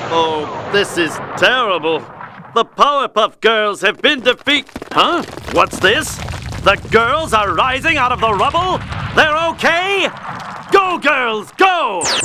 Oh, this is terrible. The Powerpuff Girls have been defeated. Huh? What's this? The girls are rising out of the rubble? They're okay? Go, girls, go!